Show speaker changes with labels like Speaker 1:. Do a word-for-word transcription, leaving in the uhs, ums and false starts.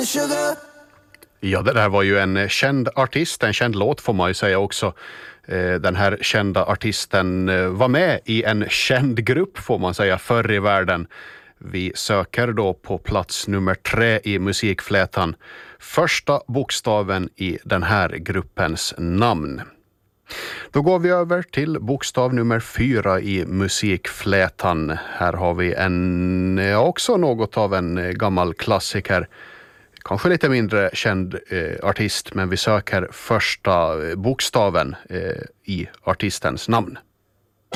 Speaker 1: my sugar.
Speaker 2: Ja, det där var ju en känd artist, en känd låt får man ju säga också. Den här kända artisten var med i en känd grupp får man säga förr i världen. Vi söker då på plats nummer tre i musikflätan. Första bokstaven i den här gruppens namn. Då går vi över till bokstav nummer fyra i musikflätan. Här har vi en, också något av en gammal klassiker. Kanske lite mindre känd eh, artist, men vi söker första bokstaven eh, i artistens namn.